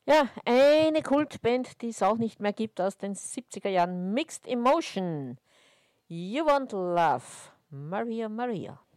Ja, eine Kultband, die es auch nicht mehr gibt aus den 70er Jahren. Mixed Emotion. You Want Love. Maria Maria.